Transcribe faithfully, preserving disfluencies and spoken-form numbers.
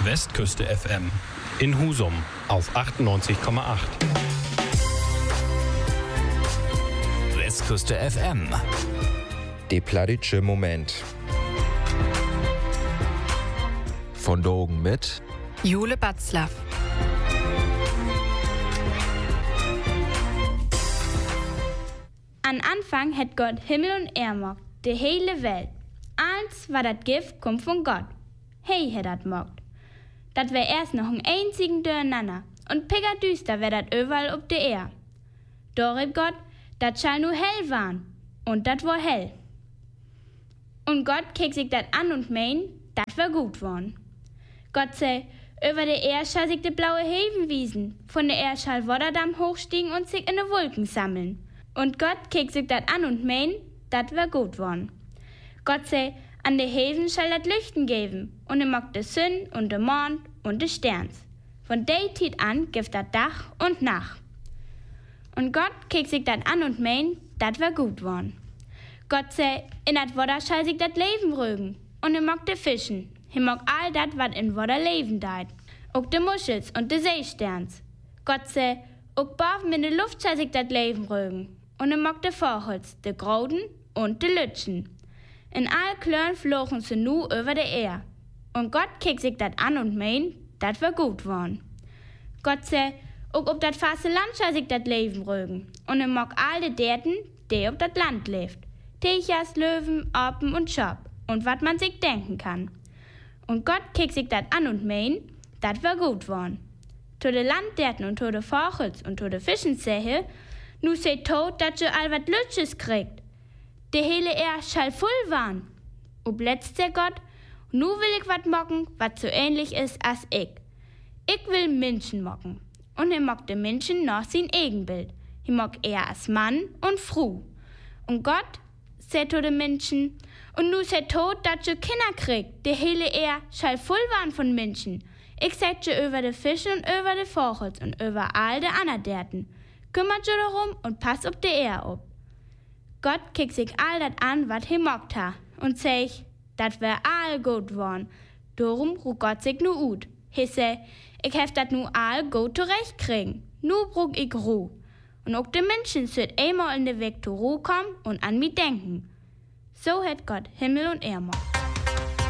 Westküste F M in Husum auf achtundneunzig Komma acht. Westküste F M. De Pladitsche Moment. Von Dogen mit Jule Batzlaff. An Anfang hat Gott Himmel und Erd gemacht, die hele Welt. Alles, was das Gift, kommt von Gott. Hey, hat das gemacht. Das wär erst noch ein einzigen Durcheinander und pickerdüster wär das überall ob der Erd. Da rief Gott, das schall nur hell waren. Und das war hell. Und Gott kick sich das an und mein, das wär gut worden. Gott sei, über der Erd schall sich de blaue Heven wiesen, von der Erd schall Wodderdamm hochstiegen und sich in de Wolken sammeln. Und Gott kick sich dat an und mein, dat wär gut worden. Gott sei, an de Heven schall dat Lüchten geben, und er mag de Sonn und de Mond und de Sterns. Von de Tiet an gibt dat Dach und Nacht. Und Gott kick sich dat an und mein, dat wär gut worden. Gott sei, in dat Wodder schall sich dat Leben rügen, und er mag de Fischen. Er mag all dat, wat in Wodder leben deit. Auch de Muschels und de Seesterns. Gott sei, auch boven in de Luft schall sich dat Leben rügen. Und er mag de Vogels, de Groden und de Lütschen. In all Klören flogen sie nu über de Erd. Und Gott kick sich dat an und mein, dat wär gut worden. Gott sei, auch ob dat faste Land schall sich dat Leben rügen. Und er mag all de Derten, die ob dat Land lebt. Techers, Löwen, Apen und Schop. Und wat man sich denken kann. Und Gott kick sich dat an und mein, dat wär gut worden. To de Landderten und to de Vogels und to de Fischen sähe, nu sei tot, dat je all wat Lütsches kriegt. De hele Erd schall voll waren. Ob letzt der Gott, nu will ich wat mocken, wat so ähnlich is as ich. Ich will Menschen mocken. Und er mock de Menschen nach sein Egenbild. Er mock er as Mann und Fru. Und Gott sei to de Menschen, und nu sei tot, dat je Kinder kriegt. De hele Erd schall voll waren von Menschen. Ich sag je über de Fische und über de Vogels und über all de Anerderten. Kümmert je darum und pass ob de Erd ob. Gott kick sich all dat an, wat he mockt ha, und sech, dat wär all gut worn. Darum ruht Gott sich nu ut. He seh, ich hef dat nu all gut zurecht kriegen. Nu brug ich Ruh. Und auch de Menschen süd einmal in de Weg zur Ruh kommen und an mi denken. So hat Gott Himmel und Erd gemacht.